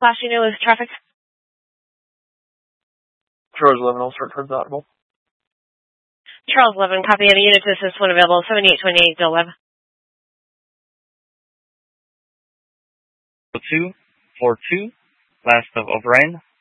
Last you know is traffic. Charles 11, I'll start towards audible. Charles 11, copy any unit to assist when available, 7828 Bill Webb. 242, last of overrain.